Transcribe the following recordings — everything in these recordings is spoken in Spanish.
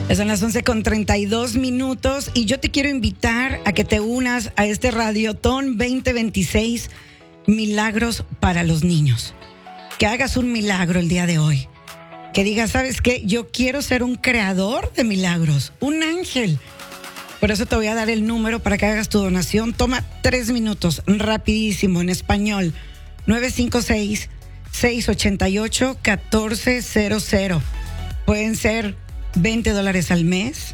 Son las 11:32 y yo te quiero invitar a que te unas a este Radiotón 2026 Milagros para los Niños. Que hagas un milagro el día de hoy. Que digas, ¿sabes qué? Yo quiero ser un creador de milagros, un ángel. Por eso te voy a dar el número para que hagas tu donación. Toma 3 minutos, rapidísimo, en español. 956-688-1400. Pueden ser $20 al mes,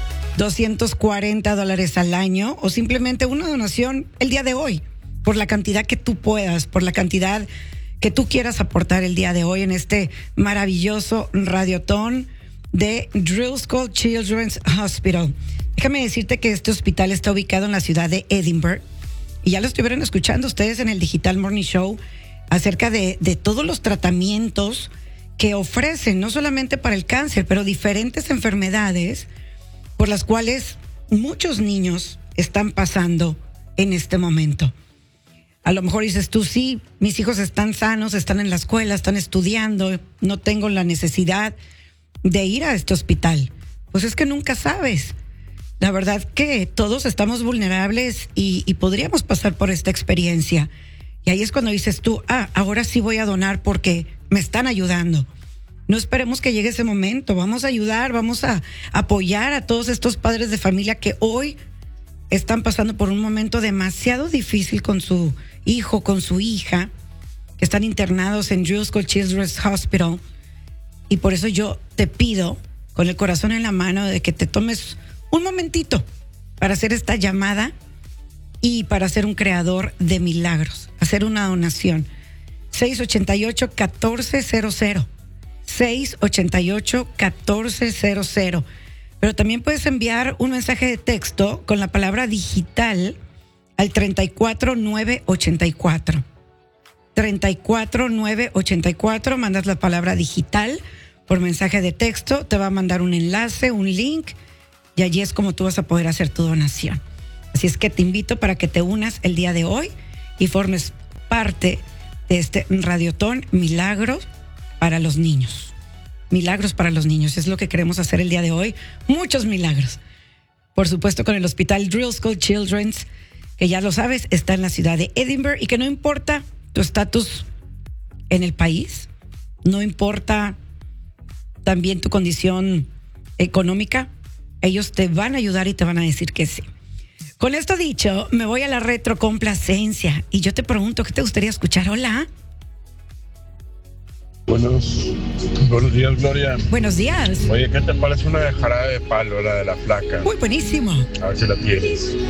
$240 al año o simplemente una donación el día de hoy, por la cantidad que tú puedas, por la cantidad que tú quieras aportar el día de hoy en este maravilloso Radiotón de Driscoll Children's Hospital. Déjame decirte que este hospital está ubicado en la ciudad de Edinburgh y ya lo estuvieron escuchando ustedes en el Digital Morning Show acerca de todos los tratamientos que ofrecen, no solamente para el cáncer, pero diferentes enfermedades por las cuales muchos niños están pasando en este momento. A lo mejor dices tú, sí, mis hijos están sanos, están en la escuela, están estudiando, no tengo la necesidad de ir a este hospital. Pues es que nunca sabes. La verdad que todos estamos vulnerables y podríamos pasar por esta experiencia. Y ahí es cuando dices tú, ahora sí voy a donar porque me están ayudando. No esperemos que llegue ese momento. Vamos a ayudar, vamos a apoyar a todos estos padres de familia que hoy están pasando por un momento demasiado difícil con su hijo, con su hija, que están internados en Driscoll Children's Hospital. Y por eso yo te pido, con el corazón en la mano, de que te tomes un momentito para hacer esta llamada y para ser un creador de milagros, hacer una donación. 688-1400. 688-1400. Pero también puedes enviar un mensaje de texto con la palabra digital al 34984. 34984, mandas la palabra digital por mensaje de texto, te va a mandar un enlace, un link, y allí es como tú vas a poder hacer tu donación. Así es que te invito para que te unas el día de hoy y formes parte de este Radiotón Milagros para los niños. Milagros para los niños, es lo que queremos hacer el día de hoy. Muchos milagros. Por supuesto con el Hospital Driscoll Children's, que ya lo sabes, está en la ciudad de Edinburgh y que no importa tu estatus en el país, no importa también tu condición económica, ellos te van a ayudar y te van a decir que sí. Con esto dicho, me voy a la retrocomplacencia y yo te pregunto, ¿qué te gustaría escuchar? Hola. Buenos días, Gloria. Buenos días. Oye, ¿qué te parece una de Jarabe de Palo, la de La Flaca? Muy buenísimo. A ver si la tienes.